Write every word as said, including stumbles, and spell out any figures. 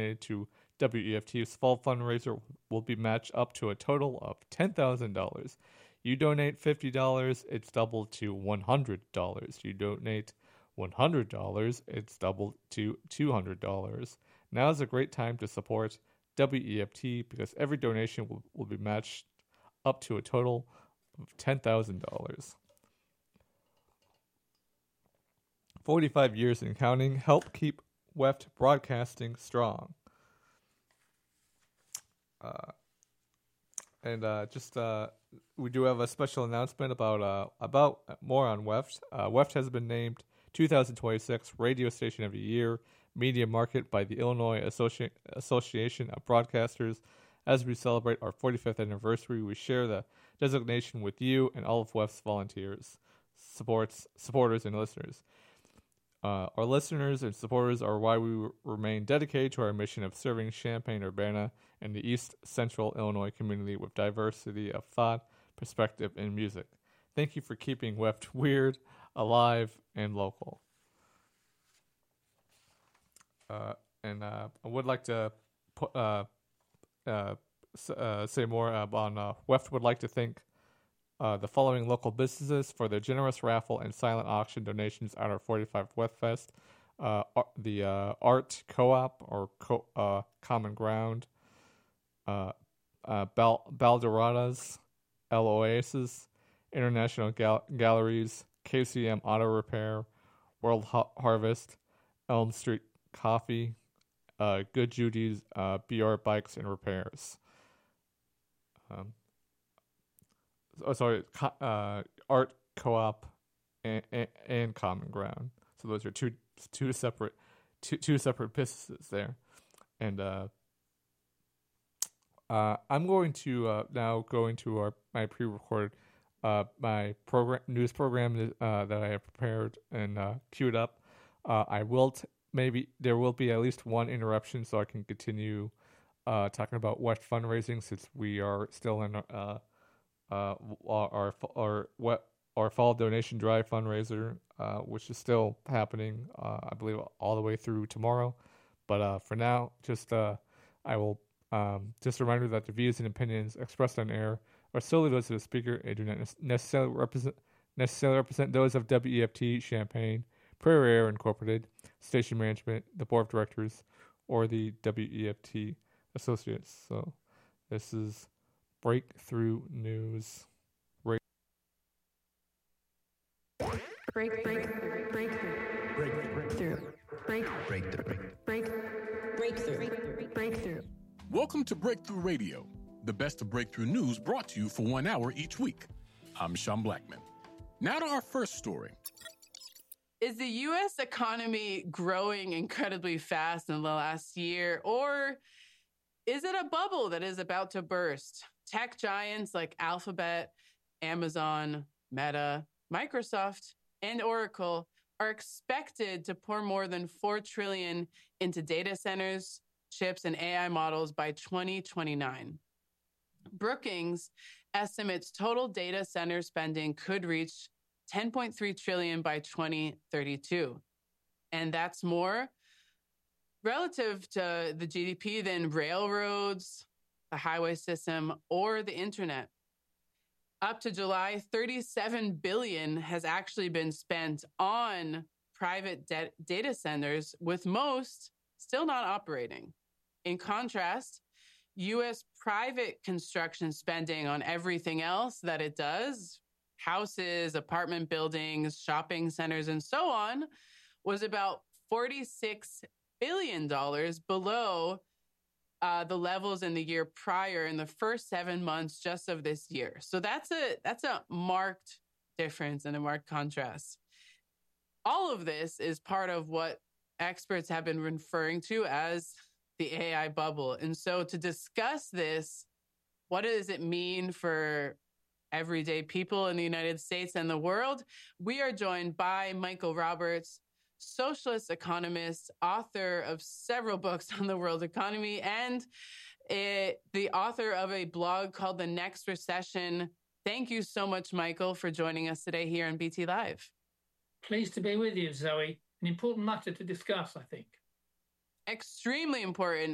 donated to W E F T's fall fundraiser will be matched up to a total of ten thousand dollars. You donate fifty dollars, it's doubled to one hundred dollars. You donate one hundred dollars, it's doubled to two hundred dollars. Now is a great time to support W E F T because every donation will, will be matched up to a total of ten thousand dollars. forty-five years and counting help keep W E F T broadcasting strong. Uh, and uh, just uh, we do have a special announcement about uh, about more on W E F T. Uh, W E F T has been named two thousand twenty-six Radio Station of the Year Media Market by the Illinois Associ- Association of Broadcasters. As we celebrate our forty-fifth anniversary, we share the designation with you and all of W E F T's volunteers, supports, supporters, and listeners. Uh, our listeners and supporters are why we r- remain dedicated to our mission of serving Champaign-Urbana and the East Central Illinois community with diversity of thought, perspective, and music. Thank you for keeping W E F T weird, alive, and local. Uh, and uh, I would like to put, uh, uh, s- uh, say more uh, on uh, W E F T would like to thank Uh, the following local businesses for their generous raffle and silent auction donations at our forty-fifth W E F Fest. Uh, ar- the uh, Art Co-op or Co- uh, Common Ground, uh, uh, Bal- Baldoradas, El Oasis, International Gal- Galleries, K C M Auto Repair, World Ho- Harvest, Elm Street Coffee, uh, Good Judy's, uh, B R Bikes and Repairs. Um, Oh, sorry, co- uh, Art Co-op and, and, and Common Ground. So those are two two separate two two separate businesses there, and uh, uh, I'm going to uh, now go into our my pre-recorded uh, my program news program uh, that I have prepared and uh, queued up. Uh, I will t- maybe there will be at least one interruption so I can continue uh, talking about W E F T fundraising since we are still in. Uh, Uh, our our our our fall donation drive fundraiser, uh, which is still happening, uh, I believe, all the way through tomorrow. But uh, for now, just uh, I will um, just a reminder that the views and opinions expressed on air are solely those of the speaker and do not necessarily represent necessarily represent those of W E F T Champaign, Prairie Air Incorporated, station management, the board of directors, or the W E F T associates. So this is Breakthrough News. Break. Break, break, break, breakthrough. Breakthrough. Break, breakthrough. Break, breakthrough. Breakthrough. Welcome to Breakthrough Radio, the best of breakthrough news brought to you for one hour each week. I'm Sean Blackman. Now to our first story. Is the U S economy growing incredibly fast in the last year, or is it a bubble that is about to burst? Tech giants like Alphabet, Amazon, Meta, Microsoft, and Oracle are expected to pour more than four trillion dollars into data centers, chips, and A I models by twenty twenty-nine. Brookings estimates total data center spending could reach ten point three trillion dollars by twenty thirty-two. And that's more relative to the G D P than railroads, the highway system, or the internet. Up to July, thirty-seven billion dollars has actually been spent on private de- data centers, with most still not operating. In contrast, U S private construction spending on everything else that it does, houses, apartment buildings, shopping centers, and so on, was about forty-six billion dollars below uh, the levels in the year prior in the first seven months just of this year. So that's a that's a marked difference and a marked contrast. All of this is part of what experts have been referring to as the A I bubble. And so to discuss this, what does it mean for everyday people in the United States and the world? We are joined by Michael Roberts, socialist economist, author of several books on the world economy, and it, the author of a blog called The Next Recession. Thank you so much, Michael, for joining us today here on B T Live. Pleased to be with you, Zoe. An important matter to discuss, I think. Extremely important.